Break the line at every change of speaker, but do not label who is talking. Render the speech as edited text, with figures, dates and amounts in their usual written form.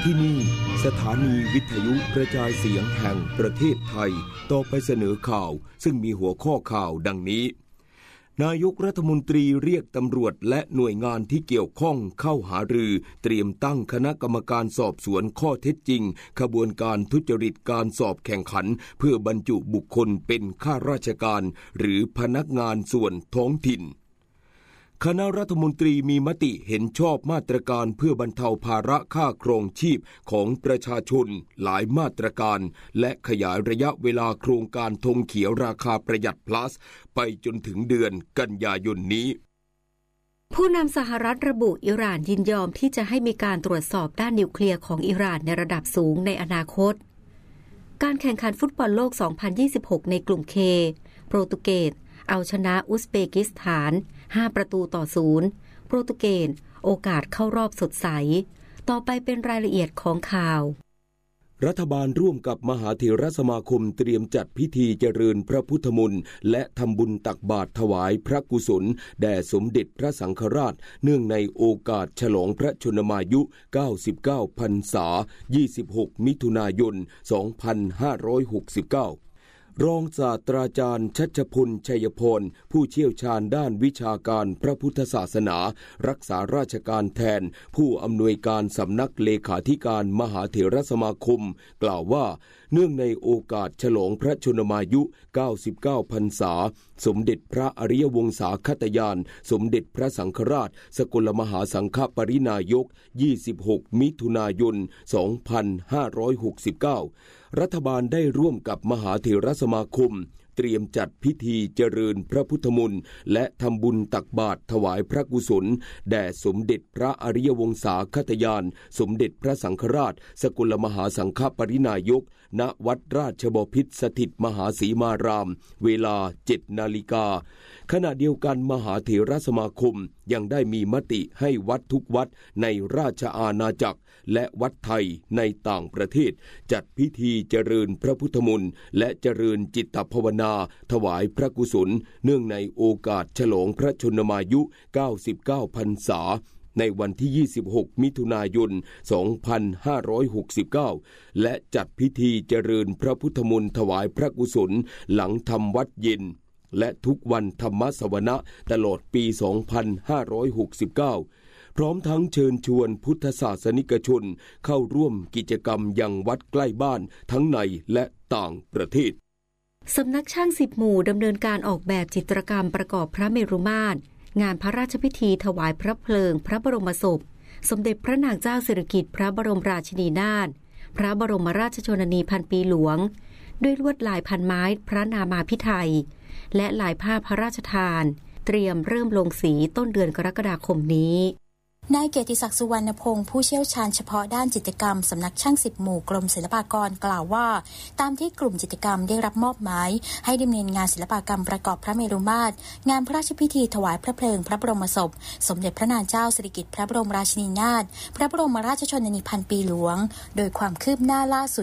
ที่นี่สถานีวิทยุกระจายเสียงแห่งประเทศไทยต่อไปเสนอข่าวซึ่งมีหัวข้อข่าวดังนี้นายกรัฐมนตรีเรียกตำรวจและหน่วยงานที่เกี่ยวข้องเข้าหารือเตรียมตั้งคณะกรรมการสอบสวนข้อเท็จจริงขบวนการทุจริตการสอบแข่งขันเพื่อบรรจุบุคคลเป็นข้าราชการหรือพนักงานส่วนท้องถิ่นคณะรัฐมนตรีมีมติเห็นชอบมาตรการเพื่อบรรเทาภาระค่าครองชีพของประชาชนหลายมาตรการและขยายระยะเวลาโครงการธงเขียวราคาประหยัด plus ไปจนถึงเดือนกันยายนนี้
ผู้นำสหรัฐระบุอิหร่านยินยอมที่จะให้มีการตรวจสอบด้านนิวเคลียร์ของอิหร่านในระดับสูงในอนาคตการแข่งขันฟุตบอลโลก 2026 ในกลุ่ม K โปรตุเกสเอาชนะอุซเบกิสถาน5-0โปรตุเกสโอกาสเข้ารอบสดใสต่อไปเป็นรายละเอียดของข่าว
รัฐบาลร่วมกับมหาเถรสมาคมเตรียมจัดพิธีเจริญพระพุทธมนต์และทำบุญตักบาตรถวายพระกุศลแด่สมเด็จพระสังฆราชเนื่องในโอกาสฉลองพระชนมายุ99พรรษา26มิถุนายน2569รองศาสตราจารย์ชัชพลชัยพรผู้เชี่ยวชาญด้านวิชาการพระพุทธศาสนารักษาราชการแทนผู้อำนวยการสำนักเลขาธิการมหาเถรสมาคมกล่าวว่าเนื่องในโอกาสฉลองพระชนมายุ99พรรษาสมเด็จพระอริยวงศาคตยานสมเด็จพระสังฆราชสกลมหาสังฆปรินายก26มิถุนายน2569รัฐบาลได้ร่วมกับมหาเถรสมาคมเตรียมจัดพิธีเจริญพระพุทธมนต์และทำบุญตักบาตรถวายพระกุศลแด่สมเด็จพระอริยวงศาคตยานสมเด็จพระสังฆราชสกลมหาสังฆปรินายกณวัดราชบพิตรสถิตมหาสีมารามเวลา 7 นาฬิกาขณะเดียวกันมหาเถรสมาคมยังได้มีมติให้วัดทุกวัดในราชอาณาจักรและวัดไทยในต่างประเทศจัดพิธีเจริญพระพุทธมนต์และเจริญจิตภาวนาถวายพระกุศลเนื่องในโอกาสฉลองพระชนมายุ99พรรษาในวันที่26มิถุนายน2569และจัดพิธีเจริญพระพุทธมนต์ถวายพระกุศลหลังทำวัดเย็นและทุกวันธรรมสวนะตลอดปี2569พร้อมทั้งเชิญชวนพุทธศาสนิกชนเข้าร่วมกิจกรรมยังวัดใกล้บ้านทั้งในและต่างประเทศ
สำนักช่าง10หมู่ดำเนินการออกแบบจิตรกรรมประกอบพระเมรุมาตรงานพระราชพิธีถวายพระเพลิงพระบรมศพสมเด็จพระนางเจ้าสิริกิติ์พระบรมราชินีนาถพระบรมราชชนนีพันปีหลวงด้วยลวดลายพันไม้พระนามาภิไธยและลายผ้าพระราชทานเตรียมเริ่มลงสีต้นเดือนกรกฎาคมนี้
นายเกียรติศักดิ์สุวรรณพงศ์ผู้เชี่ยวชาญเฉพาะด้านจิตรกรรมสำนักช่าง10หมู่กรมศิลปากรกล่าวว่าตามที่กลุ่มจิตรกรรมได้รับมอบหมายให้ดำเนินงานศิลปกรรมประกอบพระเมรุมาตรงานพระราชพิธีถวายพระเพลิงพระบรมศพสมเด็จพระนางเจ้าสิริกิติ์พระบรมราชินีนาถพระบรมราชชนนีพันปีหลวงโดยความคืบหน้าล่าสุด